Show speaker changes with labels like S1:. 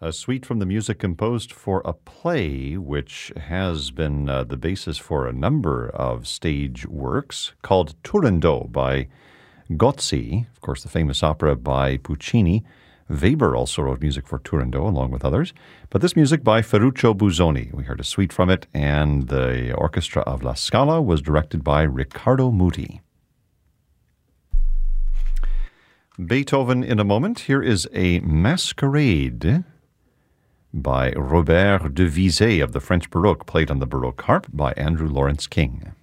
S1: A suite from the music composed for a play which has been the basis for a number of stage works called Turandot by Gozzi, of course the famous opera by Puccini. Weber also wrote music for Turandot along with others. But this music by Ferruccio Busoni, we heard a suite from it, and the orchestra of La Scala was directed by Riccardo Muti. Beethoven in a moment. Here is a Masquerade by Robert de Vizet of the French Baroque, played on the Baroque harp by Andrew Lawrence King.